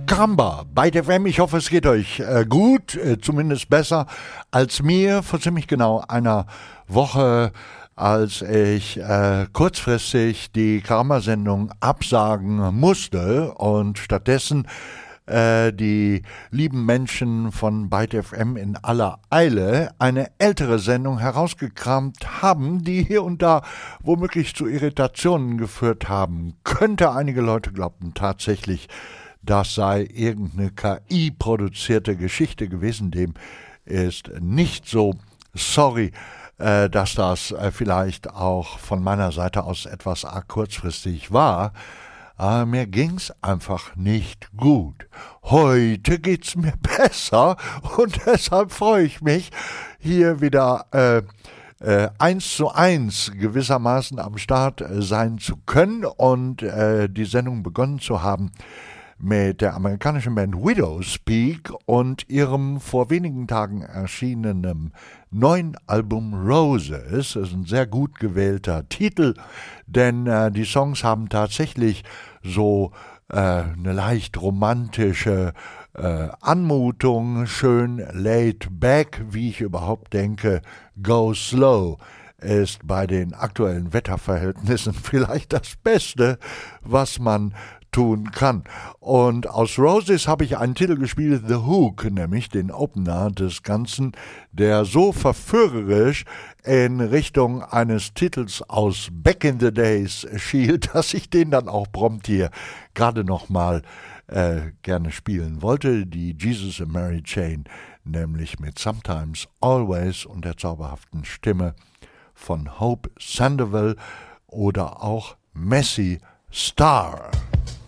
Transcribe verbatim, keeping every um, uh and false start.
Karamba bei der F M. Ich hoffe, es geht euch äh, gut, äh, zumindest besser als mir vor ziemlich genau einer Woche, als ich äh, kurzfristig die Karamba-Sendung absagen musste und stattdessen äh, die lieben Menschen von Byte F M in aller Eile eine ältere Sendung herausgekramt haben, die hier und da womöglich zu Irritationen geführt haben könnte. Einige Leute glaubten tatsächlich, das sei irgendeine K I-produzierte Geschichte gewesen. Dem ist nicht so. Sorry, äh, dass das äh, vielleicht auch von meiner Seite aus etwas arg kurzfristig war. Aber mir ging's einfach nicht gut. Heute geht's mir besser und deshalb freue ich mich, hier wieder äh, äh, eins zu eins gewissermaßen am Start äh, sein zu können und äh, die Sendung begonnen zu haben mit der amerikanischen Band Widowspeak und ihrem vor wenigen Tagen erschienenen neuen Album Roses. Das ist ein sehr gut gewählter Titel, denn äh, die Songs haben tatsächlich so äh, eine leicht romantische äh, Anmutung, schön laid back, wie ich überhaupt denke. Go Slow ist bei den aktuellen Wetterverhältnissen vielleicht das Beste, was man tun kann. Und aus Roses habe ich einen Titel gespielt, The Hook, nämlich den Opener des Ganzen, der so verführerisch in Richtung eines Titels aus Back in the Days schielt, dass ich den dann auch prompt hier gerade nochmal äh, gerne spielen wollte. Die Jesus and Mary Chain, nämlich mit Sometimes Always und der zauberhaften Stimme von Hope Sandoval oder auch Messi Star.